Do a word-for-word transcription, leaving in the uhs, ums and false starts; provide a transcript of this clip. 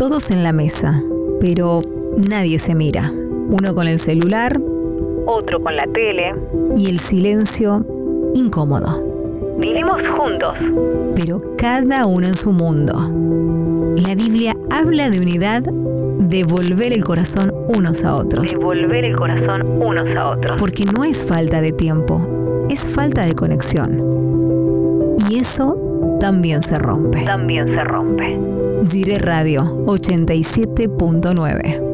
todos en la mesa, pero nadie se mira. Uno con el celular, otro con la tele. Y el silencio incómodo. Vivimos juntos, pero cada uno en su mundo. La Biblia habla de unidad, de volver el corazón unos a otros. De volver el corazón unos a otros. Porque no es falta de tiempo, es falta de conexión. Y eso también se rompe. También se rompe. Jiré Radio ochenta y siete punto nueve.